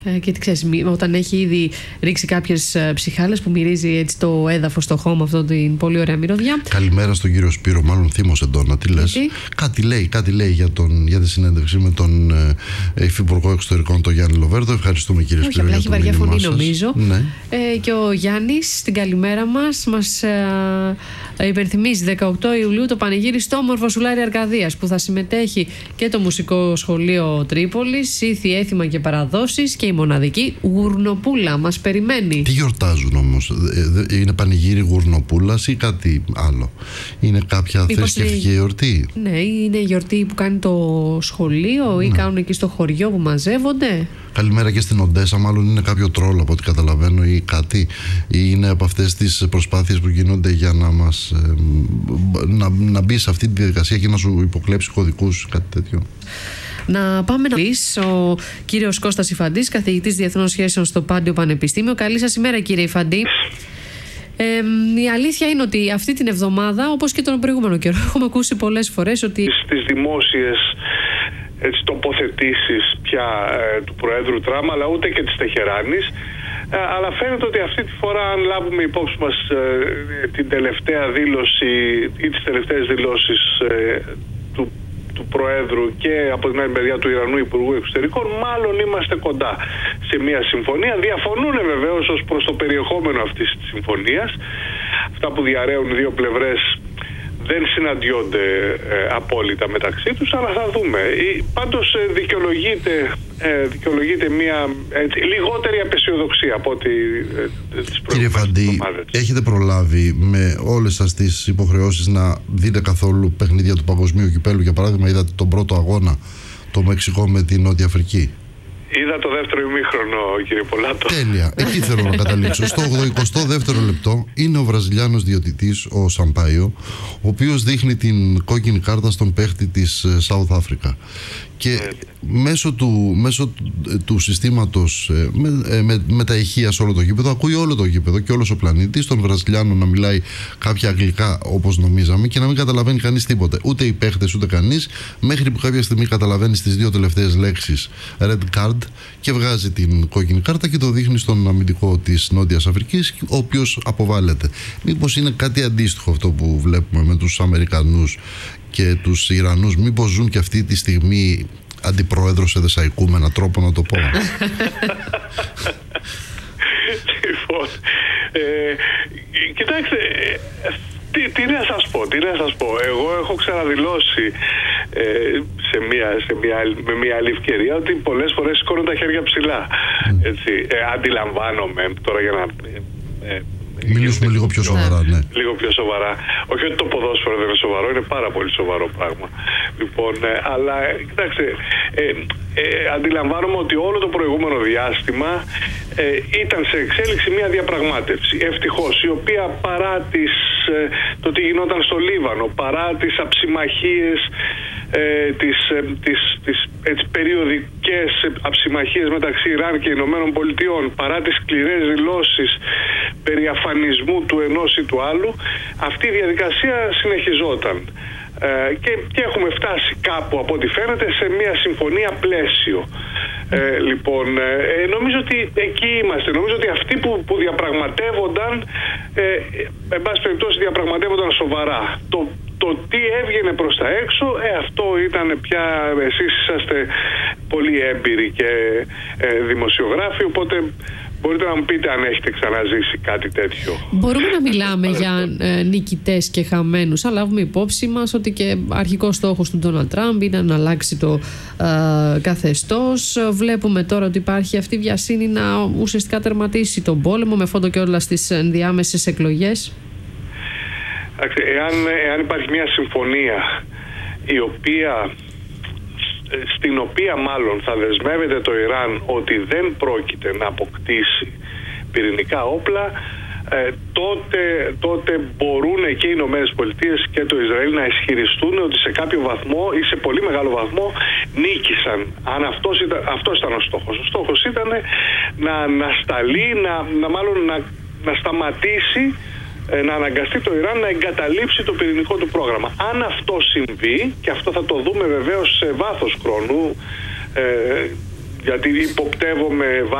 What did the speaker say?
Και τι ξέρεις, όταν έχει ήδη ρίξει κάποιες ψυχάλες που μυρίζει έτσι το έδαφος στο χώμα, αυτό την πολύ ωραία μυρωδιά. Καλημέρα στον κύριο Σπύρο, μάλλον θύμωσε τώρα. Τι λες? Κάτι λέει για τη συνέντευξη με τον Υφυπουργό Εξωτερικών, τον Γιάννη Λοβέρδο. Ευχαριστούμε, κύριε Σπύρο. Απλά έχει βαριά φωνή, νομίζω. Ναι. Και ο Γιάννης στην καλημέρα μας υπενθυμίζει 18 Ιουλίου το πανηγύρι στο όμορφο Σουλάρι Αρκαδίας, που θα συμμετέχει και το Μουσικό Σχολείο Τρίπολης, Ήθη, Έθιμα και Παραδόσεις, και η μοναδική Γουρνοπούλα μας περιμένει. Τι γιορτάζουν όμως? Είναι πανηγύρι Γουρνοπούλας ή κάτι άλλο? Είναι κάποια θρησκευτική γιορτή? Ναι, είναι η γιορτή που κάνει το σχολείο ή κάνουν εκεί στο χωριό που μαζεύονται. Καλημέρα και στην Οντέσα, μάλλον είναι κάποιο τρόλο από ό,τι καταλαβαίνω ή κάτι, ή είναι από αυτές τις προσπάθειες που γίνονται για να μας να μπει σε αυτή τη διαδικασία και να σου υποκλέψει κωδικούς, κάτι τέτοιο. Να πάμε να πεις ο κύριος Κώστας Ιφαντής, καθηγητής Διεθνών Σχέσεων στο Πάντιο Πανεπιστήμιο. Καλή σας ημέρα, κύριε Ιφαντή. Η αλήθεια είναι ότι αυτή την εβδομάδα, όπως και τον προηγούμενο καιρό, έχουμε ακούσει πολλές φορές ότι στις δημόσιες τοποθετήσεις πια του Προέδρου Τραμπ, αλλά ούτε και της Τεχεράνης, αλλά φαίνεται ότι αυτή τη φορά, αν λάβουμε υπόψη μας την τελευταία δήλωση ή τις τελευταίες δηλώσεις του Προέδρου και από την άλλη μεριά του Ιρανού Υπουργού Εξωτερικών, μάλλον είμαστε κοντά σε μια συμφωνία. Διαφωνούν βεβαίως ως προς το περιεχόμενο αυτής της συμφωνίας. Αυτά που διαρρέουν οι δύο πλευρές δεν συναντιόνται απόλυτα μεταξύ τους, αλλά θα δούμε. Πάντως δικαιολογείται μια λιγότερη απεσιοδοξία από ό,τι τις προηγούμενες εβδομάδες. Κύριε Φαντή, έχετε προλάβει με όλες σας τις υποχρεώσεις να δείτε καθόλου παιχνίδια του Παγκοσμίου Κυπέλλου? Για παράδειγμα, είδατε τον πρώτο αγώνα, το Μεξικό με την Νότια Αφρική? Είδα το δεύτερο ημίχρονο, κύριε Πολάτο. Τέλεια. Εκεί θέλω να καταλήξω. Στο 82ο λεπτό είναι ο Βραζιλιάνος διαιτητής, ο Σαμπάιο, ο οποίος δείχνει την κόκκινη κάρτα στον παίχτη της South Africa. Και μέσω του συστήματος με τα ηχεία σε όλο το γήπεδο, ακούει όλο το γήπεδο και όλος ο πλανήτης τον Βραζιλιάνο να μιλάει κάποια αγγλικά όπως νομίζαμε και να μην καταλαβαίνει κανείς τίποτε. Ούτε οι παίχτες ούτε κανείς, μέχρι που κάποια στιγμή καταλαβαίνει τις δύο τελευταίες λέξεις red card και βγάζει την κόκκινη κάρτα και το δείχνει στον αμυντικό της Νότιας Αφρικής, ο οποίος αποβάλλεται. Μήπως είναι κάτι αντίστοιχο αυτό που βλέπουμε με τους Αμερικανούς και τους Ιρανούς? Μήπως ζουν και αυτή τη στιγμή αντιπρόεδρο σε δεσαϊκού, με έναν τρόπο να το πω? Λοιπόν, κοιτάξτε, τι να σας πω. Εγώ έχω ξαναδηλώσει με μια άλλη ευκαιρία ότι πολλές φορές σηκώνω τα χέρια ψηλά. Αντιλαμβάνομαι τώρα, για να μιλήσουμε λίγο πιο σοβαρά, ναι. Λίγο πιο σοβαρά. Όχι ότι το ποδόσφαιρο δεν είναι σοβαρό, είναι πάρα πολύ σοβαρό πράγμα. Λοιπόν, αλλά κοιτάξτε, αντιλαμβάνομαι ότι όλο το προηγούμενο διάστημα ήταν σε εξέλιξη μια διαπραγμάτευση. Ευτυχώς, η οποία παρά το τι γινόταν στο Λίβανο, παρά τις αψιμαχίες, τις περιοδικές αψιμαχίες μεταξύ Ιράν και Ηνωμένων Πολιτειών, παρά τις σκληρές δηλώσεις περί αφανισμού του ενός ή του άλλου, αυτή η διαδικασία συνεχιζόταν. Και έχουμε φτάσει κάπου, από ό,τι φαίνεται, σε μια συμφωνία πλαίσιο. Λοιπόν, νομίζω ότι εκεί είμαστε. Νομίζω ότι αυτοί που διαπραγματεύονταν, εν πάση περιπτώσει, διαπραγματεύονταν σοβαρά. Το τι έβγαινε προς τα έξω, αυτό ήταν πια, εσείς είσαστε πολύ έμπειροι και δημοσιογράφοι, οπότε μπορείτε να μου πείτε αν έχετε ξαναζήσει κάτι τέτοιο. Μπορούμε να μιλάμε για νικητές και χαμένους, αλλά λάβουμε υπόψη μας ότι και αρχικός στόχος του Ντόναλντ Τραμπ είναι να αλλάξει το καθεστώς. Βλέπουμε τώρα ότι υπάρχει αυτή η βιασύνη να ουσιαστικά τερματίσει τον πόλεμο, με φόντο και όλα στις ενδιάμεσες εκλογές. Εάν υπάρχει μια συμφωνία στην οποία μάλλον θα δεσμεύεται το Ιράν ότι δεν πρόκειται να αποκτήσει πυρηνικά όπλα, τότε μπορούν και οι Ηνωμένες Πολιτείες και το Ισραήλ να ισχυριστούν ότι σε κάποιο βαθμό ή σε πολύ μεγάλο βαθμό νίκησαν. Αν αυτός ήταν ο στόχος. Ο στόχος ήταν να ανασταλεί, να σταματήσει, να αναγκαστεί το Ιράν να εγκαταλείψει το πυρηνικό του πρόγραμμα. Αν αυτό συμβεί, και αυτό θα το δούμε βεβαίως σε βάθος χρόνου, γιατί υποπτεύομαι